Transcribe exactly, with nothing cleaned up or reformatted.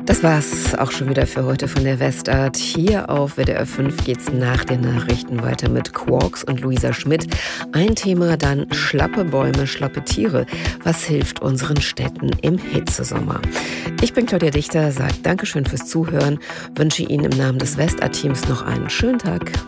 Das war's auch schon wieder für heute von der Westart. Hier auf W D R fünf geht's nach den Nachrichten weiter mit Quarks und Luisa Schmidt. Ein Thema dann schlappe Bäume, schlappe Tiere. Was hilft unseren Städten im Hitzesommer? Ich bin Claudia Dichter, sage Dankeschön fürs Zuhören, wünsche Ihnen im Namen des Westart-Teams noch einen schönen Tag.